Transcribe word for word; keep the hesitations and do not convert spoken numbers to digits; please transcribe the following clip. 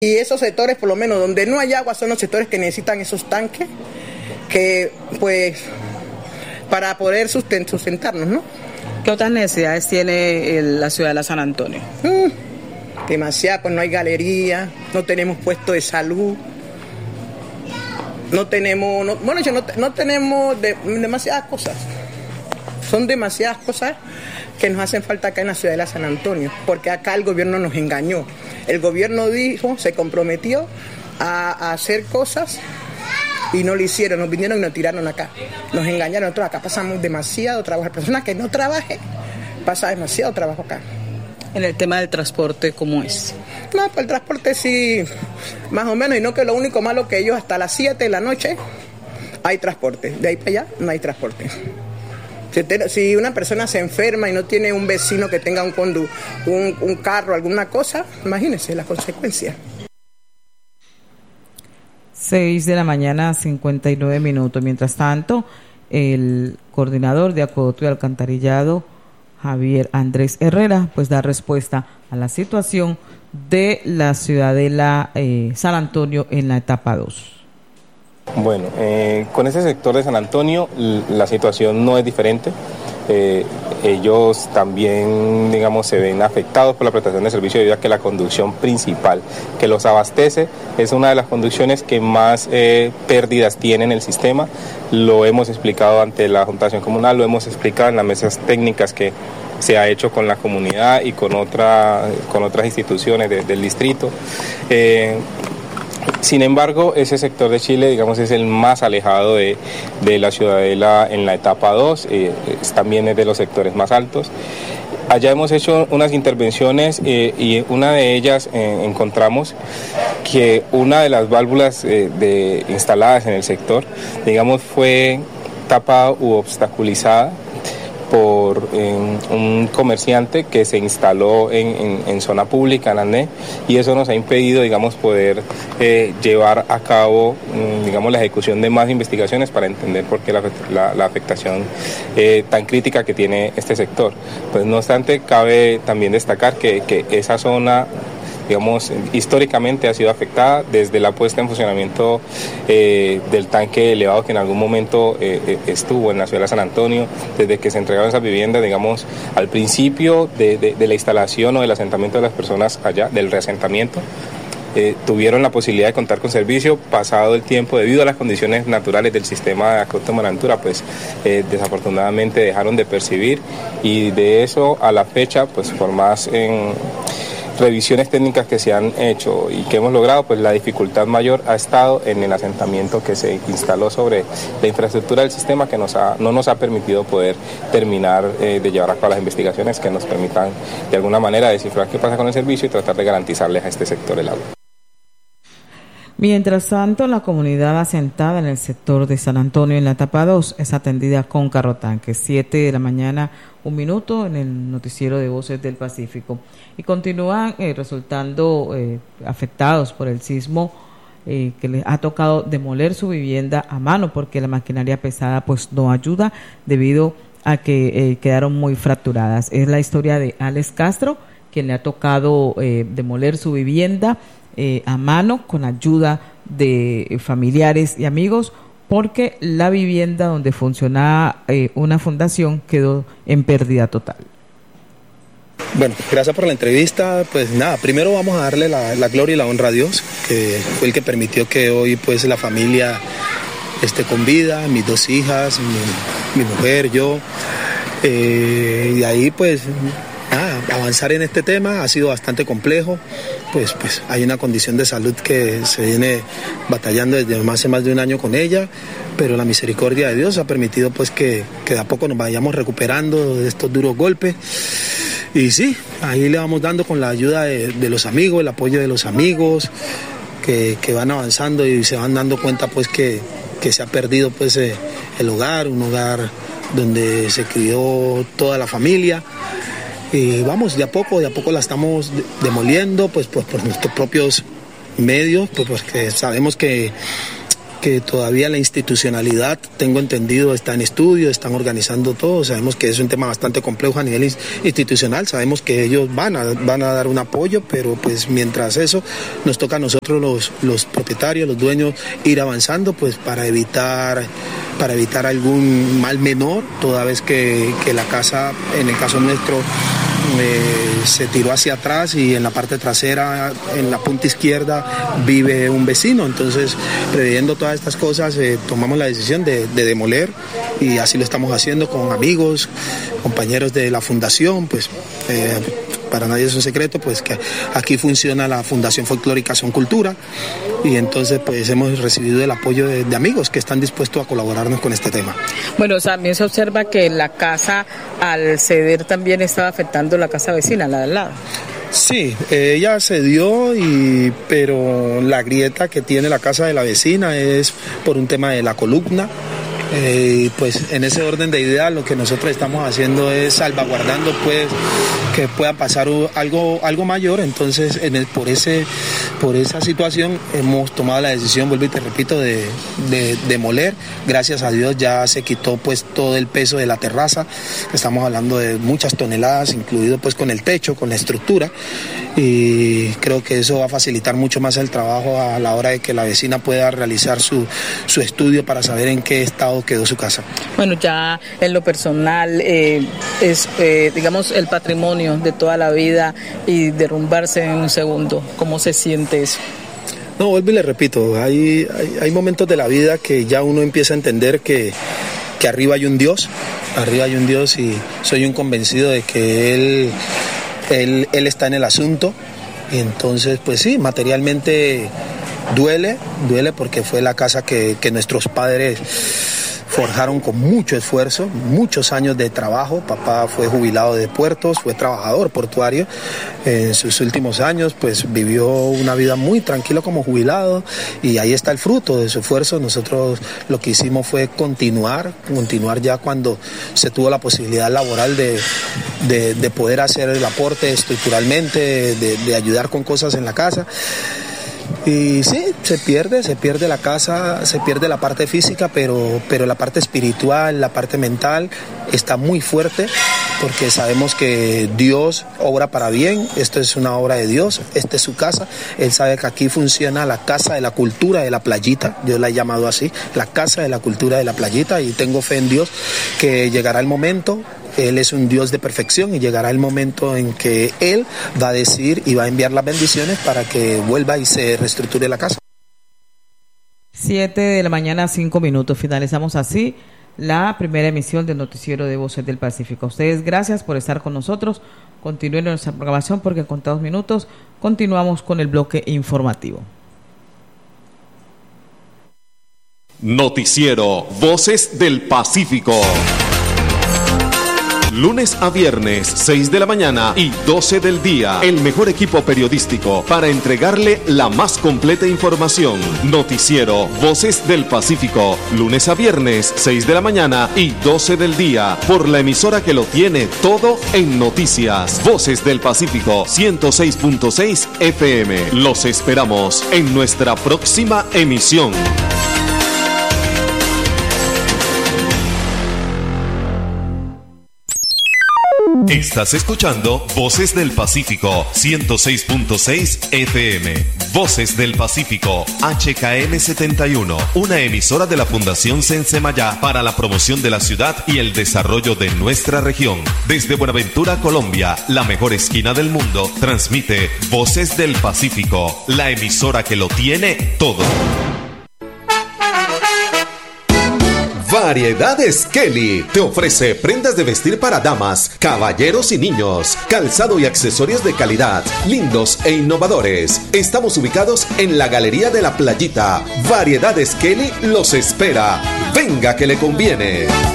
Y esos sectores, por lo menos donde no hay agua, son los sectores que necesitan esos tanques, que pues para poder sustent- sustentarnos, ¿no? ¿Qué otras necesidades tiene el, la ciudad de la San Antonio? Mm, demasiado, pues no hay galería, no tenemos puesto de salud, no tenemos, no, bueno, no, no tenemos de, demasiadas cosas. Son demasiadas cosas que nos hacen falta acá en la ciudad de la San Antonio, porque acá el gobierno nos engañó. El gobierno dijo, se comprometió a, a hacer cosas y no lo hicieron, nos vinieron y nos tiraron acá. Nos engañaron, nosotros acá pasamos demasiado trabajo. La persona que no trabaje pasa demasiado trabajo acá. En el tema del transporte, ¿cómo es? No, pues el transporte sí, más o menos, y no que lo único malo que ellos hasta las siete de la noche hay transporte, de ahí para allá no hay transporte. Si, te, si una persona se enferma y no tiene un vecino que tenga un, condu, un, un carro, alguna cosa, imagínense las consecuencias. seis de la mañana, cincuenta y nueve minutos. Mientras tanto, el coordinador de Acueducto y Alcantarillado, Javier Andrés Herrera, pues da respuesta a la situación de la ciudadela eh, San Antonio en la etapa dos. Bueno, eh, con ese sector de San Antonio la situación no es diferente. Eh, ellos también, digamos, se ven afectados por la prestación de servicio debido a que la conducción principal que los abastece es una de las conducciones que más eh, pérdidas tiene en el sistema. Lo hemos explicado ante la Junta de Acción Comunal, lo hemos explicado en las mesas técnicas que se ha hecho con la comunidad y con, otra, con otras instituciones de, del distrito. Eh, Sin embargo, ese sector de Chile, digamos, es el más alejado de, de la ciudadela en la etapa dos, eh, es, también es de los sectores más altos. Allá hemos hecho unas intervenciones eh, y una de ellas eh, encontramos que una de las válvulas eh, de, instaladas en el sector, digamos, fue tapada u obstaculizada por eh, un comerciante que se instaló en, en, en zona pública, en Andé, y eso nos ha impedido, digamos, poder eh, llevar a cabo, mm, digamos, la ejecución de más investigaciones para entender por qué la, la, la afectación eh, tan crítica que tiene este sector. Pues no obstante, cabe también destacar que, que esa zona, digamos, históricamente ha sido afectada desde la puesta en funcionamiento eh, del tanque elevado que en algún momento eh, estuvo en la ciudad de San Antonio, desde que se entregaron esas viviendas, digamos, al principio de, de, de la instalación o del asentamiento de las personas allá, del reasentamiento. Eh, tuvieron la posibilidad de contar con servicio. Pasado el tiempo, debido a las condiciones naturales del sistema de Acueducto Buenaventura, pues eh, desafortunadamente dejaron de percibir, y de eso a la fecha, pues por más en revisiones técnicas que se han hecho y que hemos logrado, pues la dificultad mayor ha estado en el asentamiento que se instaló sobre la infraestructura del sistema, que nos ha, no nos ha permitido poder terminar eh, de llevar a cabo las investigaciones que nos permitan de alguna manera descifrar qué pasa con el servicio y tratar de garantizarles a este sector el agua. Mientras tanto, la comunidad asentada en el sector de San Antonio en la etapa dos es atendida con carrotanques. siete de la mañana, un minuto, en el noticiero de Voces del Pacífico. Y continúan eh, resultando eh, afectados por el sismo eh, que les ha tocado demoler su vivienda a mano, porque la maquinaria pesada pues no ayuda debido a que eh, quedaron muy fracturadas. Es la historia de Alex Castro, quien le ha tocado eh, demoler su vivienda Eh, a mano con ayuda de eh, familiares y amigos, porque la vivienda donde funcionaba eh, una fundación quedó en pérdida total. Bueno, gracias por la entrevista. Pues nada, primero vamos a darle la, la gloria y la honra a Dios, que fue el que permitió que hoy pues la familia esté con vida, mis dos hijas, mi, mi mujer, yo, eh, y ahí pues nada, avanzar en este tema ha sido bastante complejo. Pues, pues hay una condición de salud que se viene batallando desde hace más de un año con ella, pero la misericordia de Dios ha permitido pues que, que de a poco nos vayamos recuperando de estos duros golpes. Y sí, ahí le vamos dando con la ayuda de, de los amigos, el apoyo de los amigos que, que van avanzando y se van dando cuenta pues que, que se ha perdido pues eh, el hogar, un hogar donde se crió toda la familia. Y vamos, de a poco, de a poco la estamos demoliendo, pues, pues por nuestros propios medios, pues porque sabemos que que todavía la institucionalidad, tengo entendido, está en estudio, están organizando todo. Sabemos que es un tema bastante complejo a nivel institucional, sabemos que ellos van a, van a dar un apoyo, pero pues mientras eso nos toca a nosotros los, los propietarios, los dueños, ir avanzando pues para evitar, para evitar algún mal menor, toda vez que, que la casa, en el caso nuestro, Eh, se tiró hacia atrás y en la parte trasera, en la punta izquierda, vive un vecino. Entonces, previendo todas estas cosas, eh, tomamos la decisión de, de demoler, y así lo estamos haciendo con amigos, compañeros de la fundación. Pues eh, para nadie es un secreto pues que aquí funciona la Fundación Folclórica Son Cultura, y entonces pues hemos recibido el apoyo de, de amigos que están dispuestos a colaborarnos con este tema. Bueno, también se observa que la casa, al ceder, también estaba afectando la casa vecina, la de al lado. Sí, ella cedió, y, pero la grieta que tiene la casa de la vecina es por un tema de la columna. Eh, pues en ese orden de ideas lo que nosotros estamos haciendo es salvaguardando pues que pueda pasar algo algo mayor. Entonces en el, por ese por esa situación hemos tomado la decisión, vuelvo y te repito, de, de demoler. Gracias a Dios ya se quitó pues todo el peso de la terraza, estamos hablando de muchas toneladas, incluido pues con el techo, con la estructura, y creo que eso va a facilitar mucho más el trabajo a la hora de que la vecina pueda realizar su, su estudio para saber en qué estado quedó su casa. Bueno, ya en lo personal eh, es, eh, digamos, el patrimonio de toda la vida, y derrumbarse en un segundo, ¿cómo se siente eso? No, vuelvo y le repito, hay, hay, hay momentos de la vida que ya uno empieza a entender que, que arriba hay un Dios, arriba hay un Dios, y soy un convencido de que Él, él, él está en el asunto. Y entonces, pues sí, materialmente duele, duele porque fue la casa que, que nuestros padres forjaron con mucho esfuerzo, muchos años de trabajo. Papá fue jubilado de puertos, fue trabajador portuario. En sus últimos años pues vivió una vida muy tranquila como jubilado, y ahí está el fruto de su esfuerzo. Nosotros lo que hicimos fue continuar, continuar ya cuando se tuvo la posibilidad laboral de, de, de poder hacer el aporte estructuralmente, de, de ayudar con cosas en la casa. Y sí, se pierde, se pierde la casa, se pierde la parte física, pero, pero la parte espiritual, la parte mental está muy fuerte, porque sabemos que Dios obra para bien. Esto es una obra de Dios, esta es su casa. Él sabe que aquí funciona la casa de la cultura de la playita, yo la he llamado así, la casa de la cultura de la playita, y tengo fe en Dios que llegará el momento. Él es un Dios de perfección, y llegará el momento en que Él va a decir y va a enviar las bendiciones para que vuelva y se reestructure la casa. Siete de la mañana, cinco minutos. Finalizamos así la primera emisión del Noticiero de Voces del Pacífico. A ustedes, gracias por estar con nosotros. Continúen nuestra programación, porque en contados minutos continuamos con el bloque informativo. Noticiero Voces del Pacífico. Lunes a viernes, seis de la mañana y doce del día. El mejor equipo periodístico para entregarle la más completa información. Noticiero Voces del Pacífico. Lunes a viernes, seis de la mañana y doce del día. Por la emisora que lo tiene todo en noticias. Voces del Pacífico, ciento seis punto seis F M. Los esperamos en nuestra próxima emisión. Estás escuchando Voces del Pacífico, ciento seis punto seis F M. Voces del Pacífico, H K M setenta y uno, una emisora de la Fundación Sensemayá para la promoción de la ciudad y el desarrollo de nuestra región. Desde Buenaventura, Colombia, la mejor esquina del mundo, transmite Voces del Pacífico, la emisora que lo tiene todo. Variedades Kelly te ofrece prendas de vestir para damas, caballeros y niños, calzado y accesorios de calidad, lindos e innovadores. Estamos ubicados en la Galería de la Playita. Variedades Kelly los espera. Venga que le conviene.